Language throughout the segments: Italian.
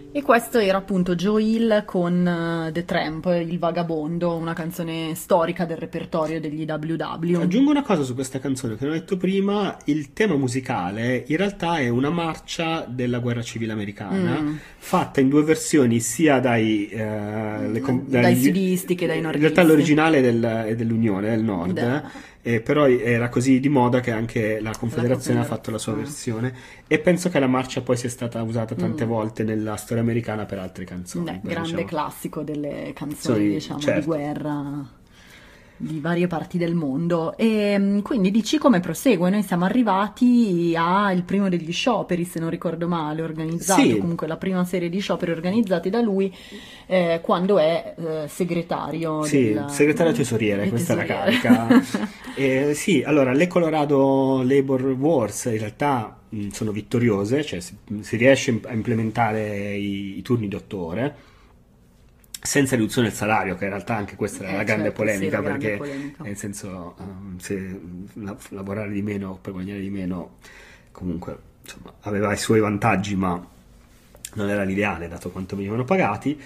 E questo era appunto Joe Hill con The Tramp, Il Vagabondo, una canzone storica del repertorio degli WW. Aggiungo una cosa su questa canzone che non ho detto prima: il tema musicale in realtà è una marcia della guerra civile americana, Mm. fatta in due versioni sia Dai sudisti che dai in realtà nordisti. l'originale è dell'Unione del Nord, Da- però era così di moda che anche la la Confederazione ha fatto la sua Confederazione. versione, e penso che la marcia poi sia stata usata tante Mm. volte nella storia americana per altre canzoni, però Grande diciamo, classico delle canzoni, diciamo, di certo. guerra di varie parti del mondo. E quindi dici come prosegue? Noi siamo arrivati al primo degli scioperi, se non ricordo male, organizzato, Sì, comunque la prima serie di scioperi organizzati da lui quando è segretario sì, segretario tesoriere, del questa è la tesoriere. carica. Sì, allora, le Colorado Labor Wars in realtà sono vittoriose, cioè si riesce a implementare i turni di 8 ore senza riduzione del salario, che in realtà anche questa era la grande Certo, sì, la polemica, grande perché polemica. nel senso, se lavorare di meno per guadagnare di meno, comunque, insomma, aveva i suoi vantaggi, ma non era l'ideale, dato quanto venivano pagati.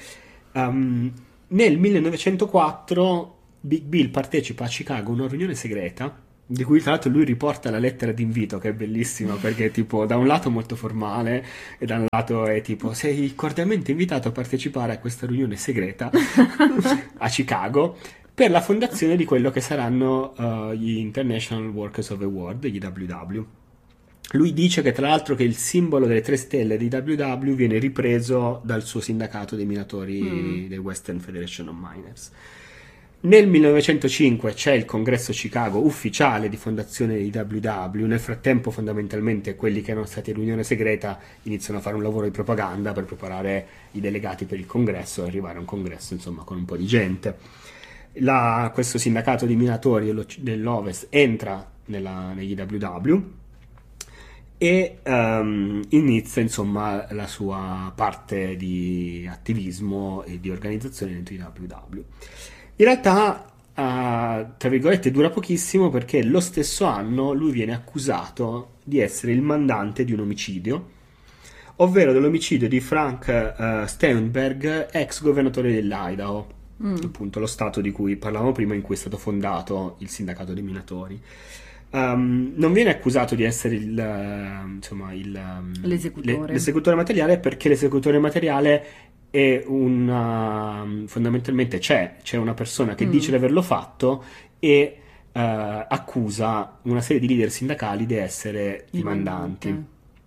Nel 1904 Big Bill partecipa a Chicago a una riunione segreta, di cui tra l'altro lui riporta la lettera d'invito, che è bellissima, perché tipo da un lato molto formale e da un lato è tipo: sei cordialmente invitato a partecipare a questa riunione segreta a Chicago per la fondazione di quello che saranno gli International Workers of Award, gli WW. Lui dice che tra l'altro che il simbolo delle tre stelle di WW viene ripreso dal suo sindacato dei Mm. minatori del Western Federation of Miners. Nel 1905 c'è il congresso Chicago ufficiale di fondazione dei WW. Nel frattempo, fondamentalmente, quelli che erano stati in riunione segreta iniziano a fare un lavoro di propaganda per preparare i delegati per il congresso e arrivare a un congresso, insomma, con un po' di gente. Questo sindacato di minatori dell'Ovest entra negli WW e inizia, insomma, la sua parte di attivismo e di organizzazione dentro i WW. In realtà, tra virgolette, dura pochissimo, perché lo stesso anno lui viene accusato di essere il mandante di un omicidio, ovvero dell'omicidio di Frank Steunberg, ex governatore dell'Idaho, Mm. appunto lo stato di cui parlavamo prima, in cui è stato fondato il sindacato dei minatori. Non viene accusato di essere insomma, L'esecutore. l'esecutore materiale, perché l'esecutore materiale è fondamentalmente c'è una persona che dice Mm. di averlo fatto e accusa una serie di leader sindacali di essere i Il mandanti. mandante.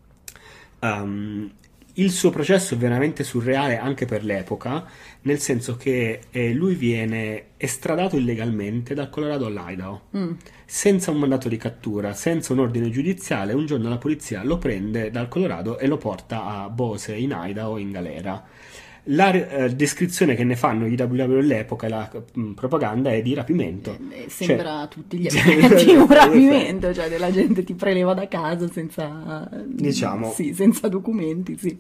Um, il suo processo è veramente surreale anche per l'epoca, nel senso che lui viene estradato illegalmente dal Colorado all'Idaho, Mm. senza un mandato di cattura, senza un ordine giudiziale. Un giorno la polizia lo prende dal Colorado e lo porta a Bose in Idaho in galera. La descrizione che ne fanno i WW all'epoca, la propaganda, è di rapimento. Cioè, Sembra a tutti gli effetti un rapimento, cioè della gente ti preleva da casa senza, diciamo, sì, senza documenti, sì.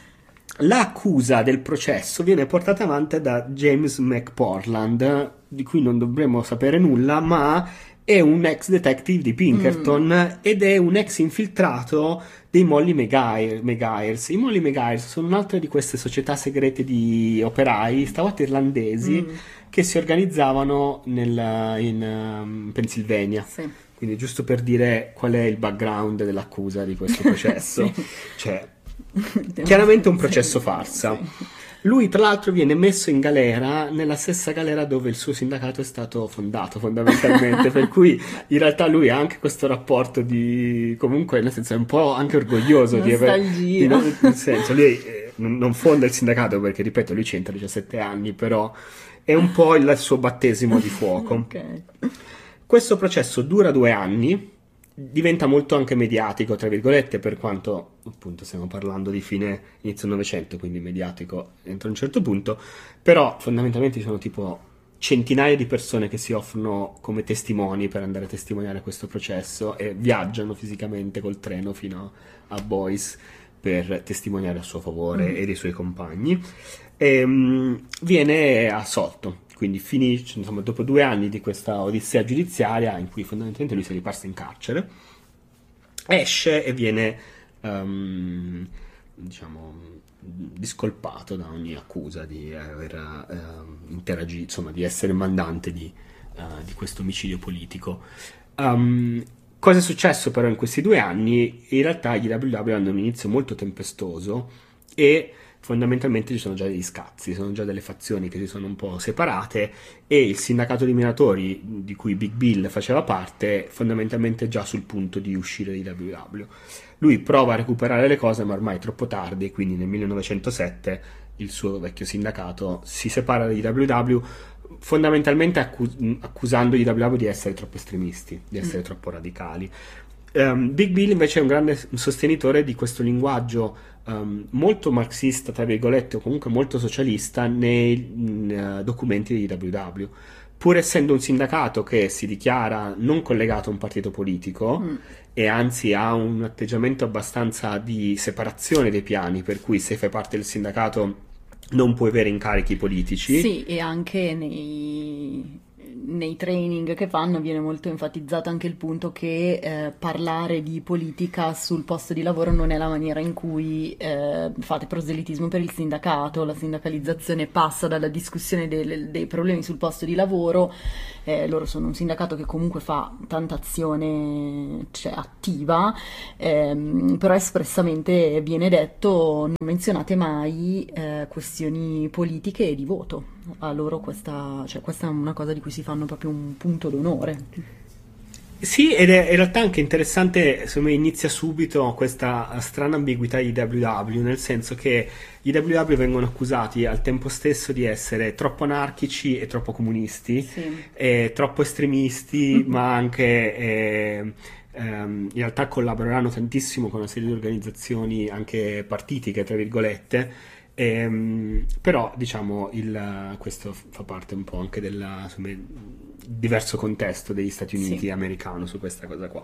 l'accusa del processo viene portata avanti da James McPortland, di cui non dovremmo sapere nulla, ma è un ex detective di Mm. Pinkerton ed è un ex infiltrato dei Molly Maguires. I Molly Maguires sono un'altra di queste società segrete di operai, stavolta irlandesi, Mm. che si organizzavano in Pennsylvania. Sì. Quindi, giusto per dire qual è il background dell'accusa di questo processo, Sì. cioè, chiaramente un processo Sì, farsa. sì. Lui, tra l'altro, viene messo in galera nella stessa galera dove il suo sindacato è stato fondato, fondamentalmente. Per cui, in realtà, lui ha anche questo rapporto di, comunque, nel senso, è un po' anche orgoglioso Nostalgia. nel senso, lui non fonda il sindacato perché, ripeto, lui c'entra 17 anni, però è un po' il suo battesimo di fuoco. Ok. Questo processo dura 2 anni, diventa molto anche mediatico, tra virgolette, per quanto appunto stiamo parlando di fine inizio Novecento, quindi mediatico entro un certo punto, però fondamentalmente ci sono tipo centinaia di persone che si offrono come testimoni per andare a testimoniare questo processo e viaggiano fisicamente col treno fino a Boise per testimoniare a suo favore Mm. e dei suoi compagni. E, viene assolto, quindi finisce, insomma, dopo 2 anni di questa odissea giudiziaria in cui fondamentalmente lui si è riparso in carcere, esce e viene, diciamo, discolpato da ogni accusa di aver interagito, insomma, di essere mandante di questo omicidio politico. Cosa è successo però in questi 2 anni? In realtà gli WW hanno un inizio molto tempestoso e fondamentalmente ci sono già degli scazzi, sono già delle fazioni che si sono un po' separate e il sindacato di minatori di cui Big Bill faceva parte fondamentalmente è già sul punto di uscire dai WW. Lui prova a recuperare le cose ma ormai è troppo tardi e quindi nel 1907 il suo vecchio sindacato si separa dai WW fondamentalmente accusando i WW di essere troppo estremisti, di essere troppo radicali. Big Bill invece è un grande sostenitore di questo linguaggio molto marxista, tra virgolette, o comunque molto socialista nei documenti degli WW. Pur essendo un sindacato che si dichiara non collegato a un partito politico e anzi ha un atteggiamento abbastanza di separazione dei piani, per cui se fai parte del sindacato non puoi avere incarichi politici. Sì, e anche nei training che fanno viene molto enfatizzato anche il punto che parlare di politica sul posto di lavoro non è la maniera in cui fate proselitismo per il sindacato. La sindacalizzazione passa dalla discussione dei problemi sul posto di lavoro. Loro sono un sindacato che comunque fa tanta azione, cioè, attiva, però espressamente viene detto non menzionate mai questioni politiche e di voto. A loro questa è una cosa di cui si fanno proprio un punto d'onore. Sì, ed è in realtà anche interessante, secondo me inizia subito questa strana ambiguità di WW, nel senso che i WW vengono accusati al tempo stesso di essere troppo anarchici e troppo comunisti, troppo estremisti, ma anche in realtà collaboreranno tantissimo con una serie di organizzazioni anche partitiche, tra virgolette. Però diciamo questo fa parte un po' anche del diverso contesto degli Stati Uniti americano su questa cosa qua.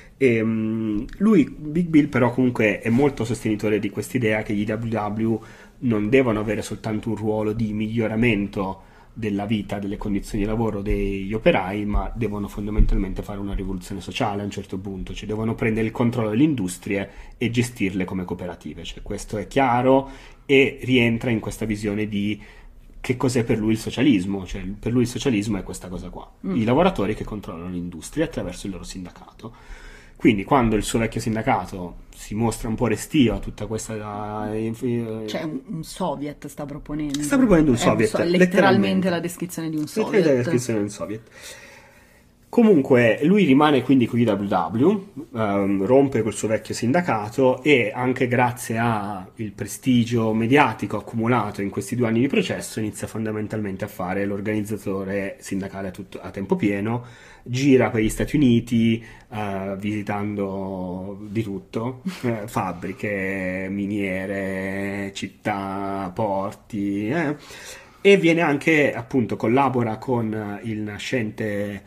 Lui, Big Bill, però comunque è molto sostenitore di quest'idea che gli WW non devono avere soltanto un ruolo di miglioramento della vita, delle condizioni di lavoro degli operai, ma devono fondamentalmente fare una rivoluzione sociale a un certo punto, cioè devono prendere il controllo delle industrie e gestirle come cooperative, cioè questo è chiaro e rientra in questa visione di che cos'è per lui il socialismo, cioè per lui il socialismo è questa cosa qua, i lavoratori che controllano l'industria attraverso il loro sindacato. Quindi quando il suo vecchio sindacato si mostra un po' restio a tutta questa... Cioè un soviet sta proponendo. Sta proponendo un soviet. Letteralmente la descrizione di un soviet. La descrizione di un soviet. Comunque lui rimane quindi con i WW, rompe col suo vecchio sindacato e anche grazie al prestigio mediatico accumulato in questi 2 anni di processo inizia fondamentalmente a fare l'organizzatore sindacale a tempo pieno, gira per gli Stati Uniti visitando di tutto, fabbriche, miniere, città, porti, e viene anche, appunto, collabora con il nascente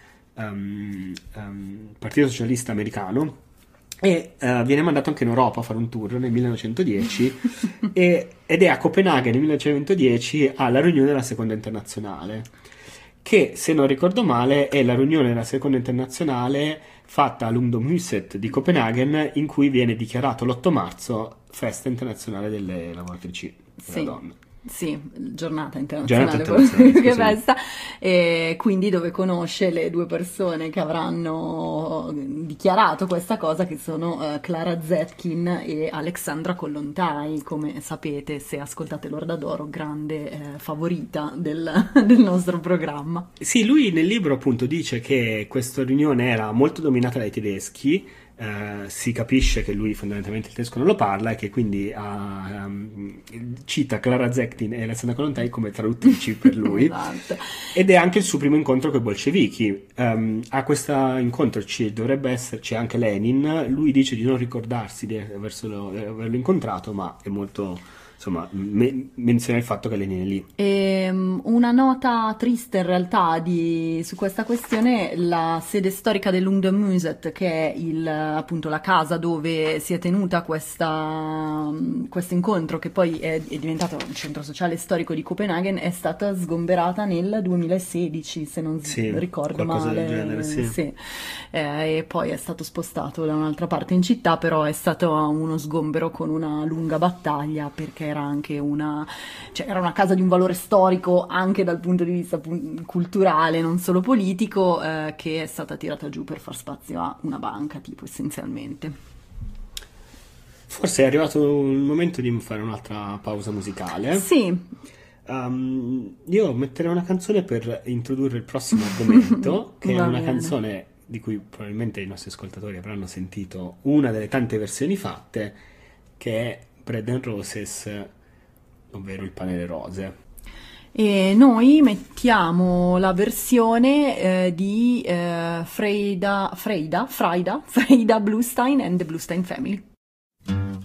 Partito Socialista Americano e viene mandato anche in Europa a fare un tour nel 1910 ed è a Copenaghen nel 1910 alla riunione della Seconda Internazionale, che, se non ricordo male, è la riunione della Seconda Internazionale fatta all'Ungdomshuset di Copenaghen, in cui viene dichiarato l'8 marzo festa internazionale delle lavoratrici della donna. Sì, giornata internazionale, che festa, e quindi dove conosce le 2 persone che avranno dichiarato questa cosa, che sono Clara Zetkin e Alexandra Kollontai, come sapete se ascoltate l'Orda d'Oro, grande favorita del nostro programma. Sì, lui nel libro appunto dice che questa riunione era molto dominata dai tedeschi. Si capisce che lui fondamentalmente il tedesco non lo parla e che quindi cita Clara Zetkin e Alexandra Kollontai come traduttrici per lui. Esatto. Ed è anche il suo primo incontro con i bolscevichi. A questo incontro dovrebbe esserci anche Lenin. Lui dice di non ricordarsi di averlo incontrato, ma è molto... Insomma, menziona il fatto che Lenin è lì. Una nota triste in realtà su questa questione: la sede storica dell'Ungdomshuset, che è appunto la casa dove si è tenuta questo incontro, che poi è diventato un centro sociale storico di Copenaghen, è stata sgomberata nel 2016, se non ricordo male. Del genere, sì. E poi è stato spostato da un'altra parte in città, però è stato uno sgombero con una lunga battaglia, perché era anche cioè era una casa di un valore storico anche dal punto di vista culturale, non solo politico, che è stata tirata giù per far spazio a una banca, tipo, essenzialmente. Forse è arrivato il momento di fare un'altra pausa musicale. Sì. Io metterei una canzone per introdurre il prossimo argomento, che è Va una bene. canzone di cui probabilmente i nostri ascoltatori avranno sentito una delle tante versioni fatte, che è Bread and Roses, ovvero Il pane e le rose. E noi mettiamo la versione di Freida Bluestein and the Bluestein Family.